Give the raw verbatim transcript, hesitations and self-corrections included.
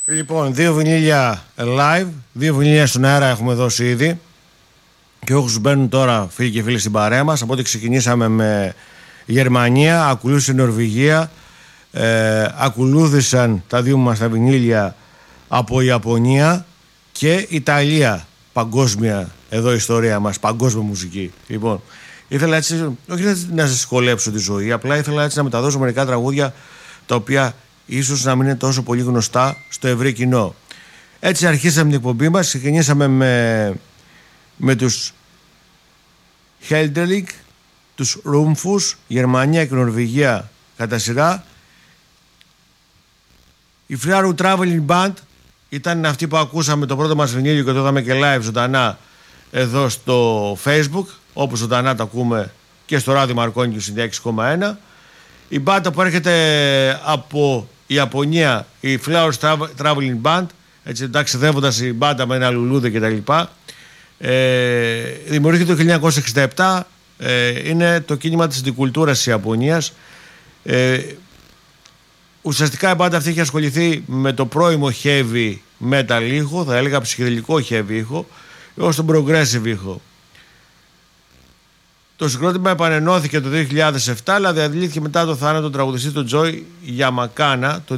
Λοιπόν, δύο βινίλια live, δύο βινίλια στον αέρα έχουμε δώσει ήδη. Και όσους μπαίνουν τώρα, φίλοι και φίλοι, στην παρέα μας, από ό,τι ξεκινήσαμε με Γερμανία, ακολούθησε η Νορβηγία, ε, ακολούθησαν τα δύο μας τα βινίλια από Ιαπωνία και Ιταλία. Παγκόσμια εδώ ιστορία μας, παγκόσμια μουσική. Λοιπόν, ήθελα έτσι, όχι να σας σχολέψω τη ζωή, απλά ήθελα έτσι να μεταδώσω μερικά τραγούδια τα οποία ίσως να μην είναι τόσο πολύ γνωστά στο ευρύ κοινό. Έτσι αρχίσαμε την εκπομπή μας, ξεκινήσαμε με, με τους Helderlik, τους Ρούμφους, Γερμανία και Νορβηγία κατά σειρά. Η Φλιάρου Traveling Band ήταν αυτή που ακούσαμε το πρώτο μας βινίλιο και το είδαμε και live ζωντανά εδώ στο Facebook, όπως ζωντανά το ακούμε και στο ράδιο Μαρκόνι και στο έξι κόμμα ένα. Η μπάντα που έρχεται από η Ιαπωνία, η Flowers Traveling Band, έτσι ταξιδεύοντας η μπάντα με ένα λουλούδι κτλ. Ε, δημιουργήθηκε το χίλια εννιακόσια εξήντα επτά, ε, είναι το κίνημα της αντικουλτούρας της Ιαπωνίας. Ε, ουσιαστικά η μπάντα αυτή έχει ασχοληθεί με το πρώιμο heavy metal ήχο, θα έλεγα ψυχεδελικό heavy ήχο, έως τον progressive ήχο. Το συγκρότημα επανενώθηκε το δύο χιλιάδες επτά, αλλά διαδηλήθηκε μετά το θάνατο του τραγουδιστή του Τζόι Γιαμακάνα το